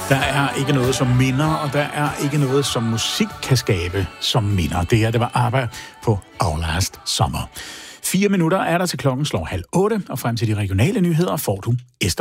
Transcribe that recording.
Der er ikke noget som minder, og der er ikke noget som musik kan skabe som minder. Det her, det var ABBA på Our Last Summer. 4 minutter er der til klokken slår 7:30, og frem til de regionale nyheder får du Esther